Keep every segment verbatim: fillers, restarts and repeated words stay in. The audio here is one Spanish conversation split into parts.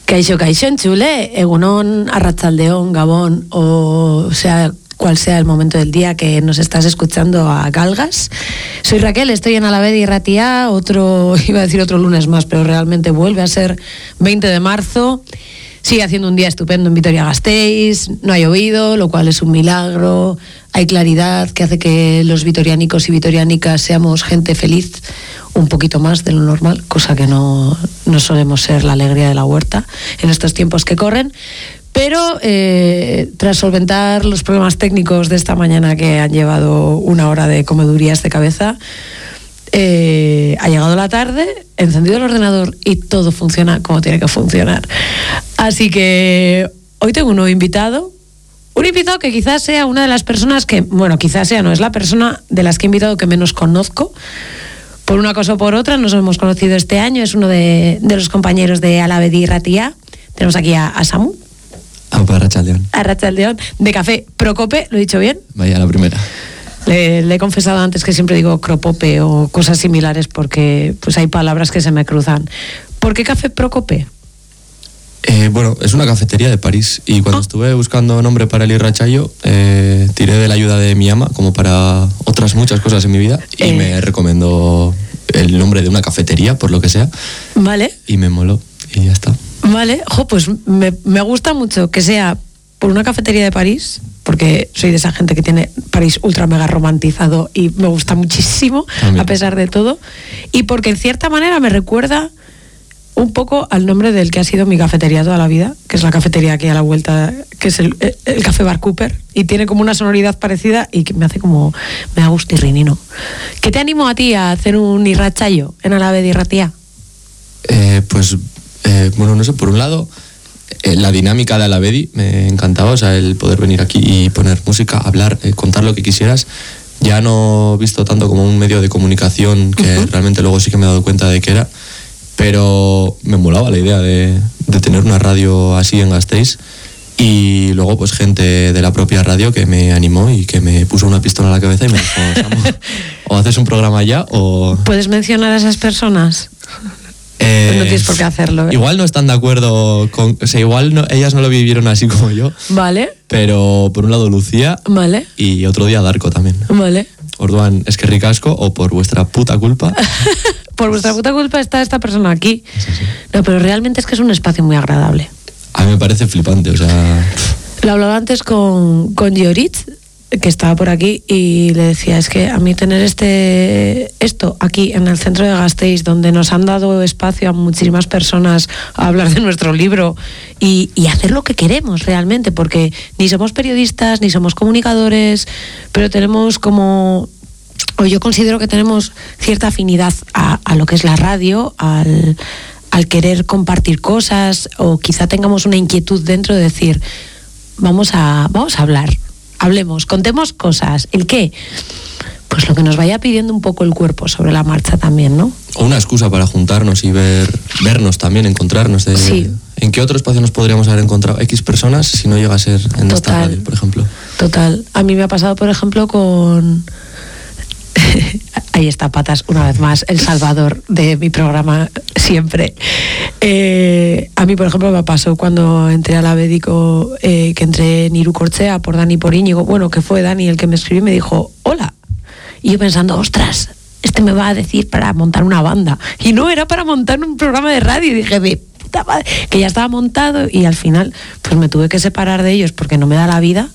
Kaixo, kaixo, enchule, egunon, arratsaldeón, gabón, o sea, cual sea el momento del día que nos estás escuchando a Galgas. Soy Raquel, estoy en Alavedi Irratia, otro, iba a decir otro lunes más, pero realmente vuelve a ser veinte de marzo. Sigue haciendo un día estupendo en Vitoria-Gasteiz, no ha llovido, lo cual es un milagro. Hay claridad que hace que los vitoriánicos y vitoriánicas seamos gente feliz un poquito más de lo normal, cosa que no, no solemos ser la alegría de la huerta en estos tiempos que corren. Pero eh, tras solventar los problemas técnicos de esta mañana que han llevado una hora de comedurías de cabeza, eh, ha llegado la tarde, he encendido el ordenador y todo funciona como tiene que funcionar. Así que hoy tengo un nuevo invitado, un invitado que quizás sea una de las personas que, bueno, quizás sea, no, es la persona de las que he invitado que menos conozco. Por una cosa o por otra, nos hemos conocido este año, es uno de, de los compañeros de Alavedi Irratia. Tenemos aquí a, a Samu. Aupa, Arratsaldeón. Arratsaldeón, de Café Procope, ¿lo he dicho bien? Vaya, la primera. Le, le he confesado antes que siempre digo Cropope o cosas similares porque pues hay palabras que se me cruzan. ¿Por qué Café Procope? Eh, bueno, es una cafetería de París y cuando oh. estuve buscando nombre para el Irratsaio, eh, tiré de la ayuda de mi ama, como para otras muchas cosas en mi vida, y eh. me recomendó el nombre de una cafetería, por lo que sea. Vale. Y me moló, y ya está. Vale, jo, pues me, me gusta mucho que sea por una cafetería de París, porque soy de esa gente que tiene París ultra mega romantizado y me gusta muchísimo, También. a pesar de todo, y porque en cierta manera me recuerda un poco al nombre del que ha sido mi cafetería toda la vida, que es la cafetería aquí a la vuelta, que es el, el Café Bar Cooper, y tiene como una sonoridad parecida y que me hace como, me da gustirrinino. ¿Qué te animó a ti a hacer un irratsaio en Alavedi Irratia? Eh, pues, eh, bueno, no sé, por un lado, eh, la dinámica de Alavedi me encantaba, o sea, el poder venir aquí y poner música, hablar, eh, contar lo que quisieras. Ya no visto tanto como un medio de comunicación, que uh-huh. realmente luego sí que me he dado cuenta de que era, pero me molaba la idea de, de tener una radio así en Gasteiz, y luego pues gente de la propia radio que me animó y que me puso una pistola en la cabeza y me dijo, Samu, o haces un programa ya o... ¿Puedes mencionar a esas personas? Eh, pues no tienes por qué hacerlo, ¿eh? Igual no están de acuerdo con... O sea, igual no, ellas no lo vivieron así como yo. Vale. Pero por un lado Lucía. Vale. Y otro día Darko también. Vale. Orduan, es que ricasco, o por vuestra puta culpa. Por vuestra puta culpa está esta persona aquí. Sí, sí. No, pero realmente es que es un espacio muy agradable. A mí me parece flipante, o sea... Lo hablaba antes con, con Lloritz, que estaba por aquí, y le decía, es que a mí tener este esto aquí en el centro de Gasteiz, donde nos han dado espacio a muchísimas personas a hablar de nuestro libro y, y hacer lo que queremos realmente, porque ni somos periodistas, ni somos comunicadores, pero tenemos como... o yo considero que tenemos cierta afinidad a, a lo que es la radio, al, al querer compartir cosas, o quizá tengamos una inquietud dentro de decir, vamos a, vamos a hablar, hablemos, contemos cosas. ¿El qué? Pues lo que nos vaya pidiendo un poco el cuerpo sobre la marcha también, ¿no? O una excusa para juntarnos y ver, vernos también, encontrarnos. De, sí. ¿En qué otro espacio nos podríamos haber encontrado X personas si no llega a ser en Total. esta radio, por ejemplo? Total. A mí me ha pasado, por ejemplo, con... Ahí está Patas, una vez más, el salvador de mi programa siempre. Eh, a mí, por ejemplo, me pasó cuando entré a la Bédico, eh, que entré en Irukortxea por Dani por Íñigo, bueno, que fue Dani el que me escribió y me dijo, hola. Y yo pensando, ostras, este me va a decir para montar una banda. Y no, era para montar un programa de radio. Y dije, de puta madre, que ya estaba montado, y al final pues me tuve que separar de ellos porque no me da la vida.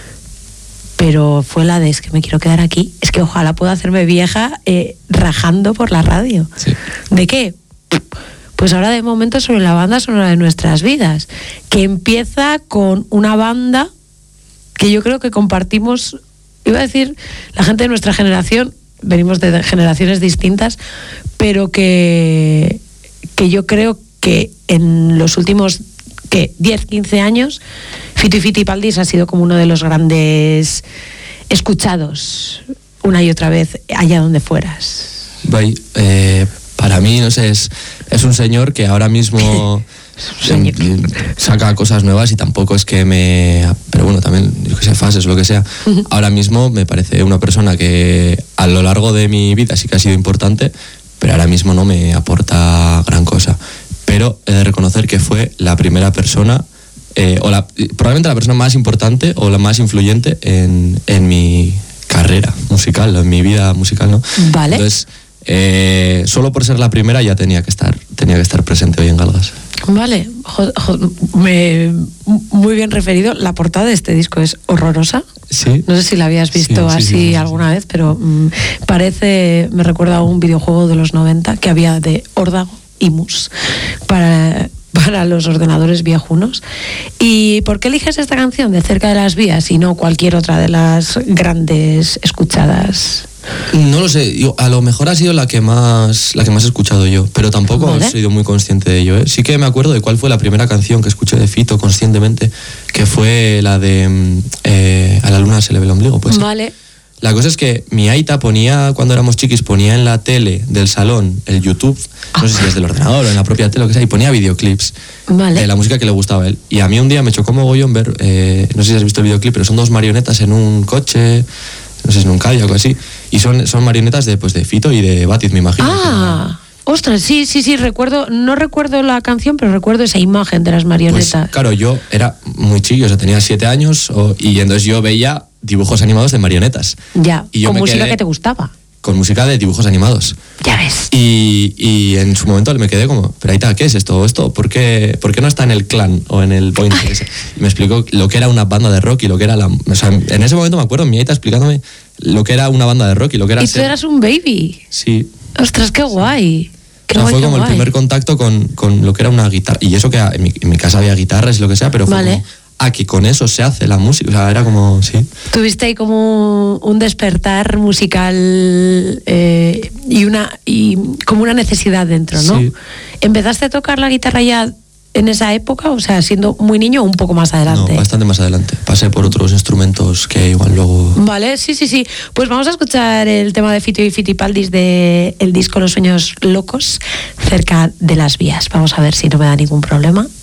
Pero fue la de, es que me quiero quedar aquí, es que ojalá pueda hacerme vieja eh, rajando por la radio. Sí. ¿De qué? Pues ahora de momento sobre la banda sonora de nuestras vidas, que empieza con una banda que yo creo que compartimos, iba a decir, la gente de nuestra generación, venimos de generaciones distintas, pero que, que yo creo que en los últimos... que diez, quince años, Fito y Fitipaldis ha sido como uno de los grandes escuchados una y otra vez allá donde fueras. Bai, eh, para mí, no sé, es, es un señor que ahora mismo señor. saca cosas nuevas y tampoco es que me... Pero bueno, también, yo que sé, fases o lo que sea. Uh-huh. Ahora mismo me parece una persona que a lo largo de mi vida sí que ha sido importante, pero ahora mismo no me aporta gran cosa. pero he de reconocer que fue la primera persona, eh, o la, probablemente la persona más importante o la más influyente en, en mi carrera musical, en mi vida musical, ¿no? Vale. Entonces, eh, solo por ser la primera ya tenía que estar, tenía que estar presente hoy en Galgas. Vale, jo, jo, me, muy bien referido. La portada de este disco es horrorosa. Sí. No sé si la habías visto Sí, sí, así sí, sí, alguna sí. vez, pero mm, parece, me recuerda a un videojuego de los noventa que había de Órdago y Mus para, para los ordenadores viejunos. ¿Y por qué eliges esta canción de Cerca de las Vías y no cualquier otra de las grandes escuchadas? No lo sé, yo, a lo mejor ha sido la que más la que más he escuchado yo, pero tampoco Vale. he sido muy consciente de ello, ¿eh? Sí que me acuerdo de cuál fue la primera canción que escuché de Fito conscientemente, que fue la de eh, A la luna se le ve el ombligo, pues. Vale. La cosa es que mi aita ponía, cuando éramos chiquis, ponía en la tele del salón el YouTube, no sé si es del ordenador o en la propia tele o que sea, y ponía videoclips Vale. de la música que le gustaba a él. Y a mí un día me chocó mogollón ver, eh, no sé si has visto el videoclip, pero son dos marionetas en un coche, no sé si en un Cadillac o así, y son, son marionetas de, pues, de Fito y de Batiz, me imagino. Ah, ostras, sí, sí, sí, recuerdo, no recuerdo la canción, pero recuerdo esa imagen de las marionetas. Pues claro, yo era muy chico, o sea, tenía siete años, o, y entonces yo veía dibujos animados de marionetas. Ya, y yo con me música quedé que te gustaba. Con música de dibujos animados. Ya ves. Y, y en su momento me quedé como, pero Aita, ¿qué es esto? ¿Esto? ¿Por qué, ¿Por qué no está en el Clan o en el Point? Y me explicó lo que era una banda de rock y lo que era la... O sea, en ese momento me acuerdo mi Aita explicándome lo que era una banda de rock y lo que era Y tú ser... eras un baby. Sí. Ostras, qué guay. Qué O sea, guay, fue qué como guay. el primer contacto con, con lo que era una guitarra. Y eso que en mi, en mi casa había guitarras y lo que sea, pero fue Vale. como, ah, que con eso se hace la música. O sea, era como, sí. Tuviste ahí como un despertar musical eh, y una y como una necesidad dentro, ¿no? Sí. ¿Empezaste a tocar la guitarra ya en esa época? O sea, siendo muy niño o un poco más adelante. No, bastante más adelante. Pasé por otros instrumentos que igual luego... Vale, sí, sí, sí. Pues vamos a escuchar el tema de Fito y Fitipaldis de el disco Los Sueños Locos, Cerca de las Vías. Vamos a ver si no me da ningún problema.